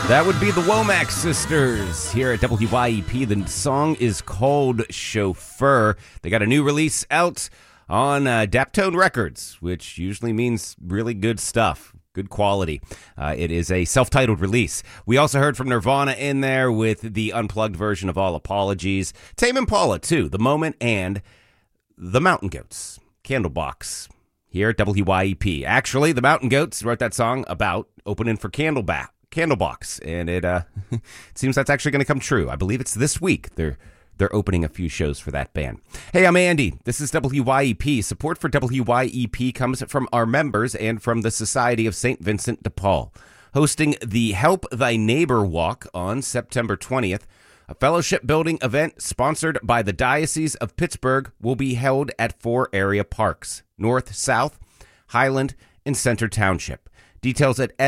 That would be the Womack Sisters here at WYEP. The song is called Chauffeur. They got a new release out on Daptone Records, which usually means really good stuff, good quality. It is a self-titled release. We also heard from Nirvana in there with the unplugged version of All Apologies. Tame Impala, too, The Moment, and The Mountain Goats, Candlebox, here at WYEP. Actually, the Mountain Goats wrote that song about opening for Candlebox, and it it seems that's actually going to come true. I believe it's this week. They're opening a few shows for that band. Hey, I'm Andy. This is WYEP. Support for WYEP comes from our members and from the Society of St. Vincent de Paul, hosting the Help Thy Neighbor Walk on September 20th. A fellowship-building event sponsored by the Diocese of Pittsburgh will be held at 4 area parks: North, South, Highland, and Center Township. Details at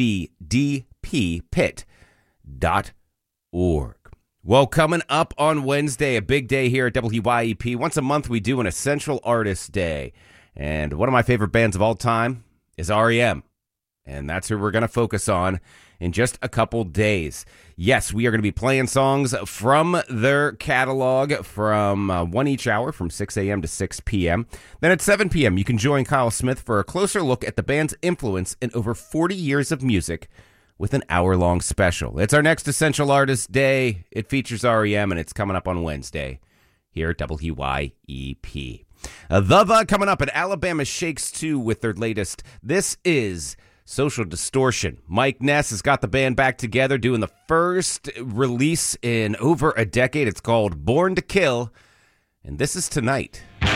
svdppit.org. Well, coming up on Wednesday, a big day here at WYEP. Once a month, we do an Essential Artist Day. And one of my favorite bands of all time is REM. And that's who we're going to focus on in just a couple days. Yes, we are going to be playing songs from their catalog from 1 each hour from 6 a.m. to 6 p.m. Then at 7 p.m., you can join Kyle Smith for a closer look at the band's influence in over 40 years of music with an hour-long special. It's our next Essential Artist Day. It features REM, and it's coming up on Wednesday here at WYEP. The coming up at Alabama Shakes 2 with their latest. This is Social Distortion. Mike Ness has got the band back together, doing the first release in over a decade. It's called Born to Kill, and this is tonight.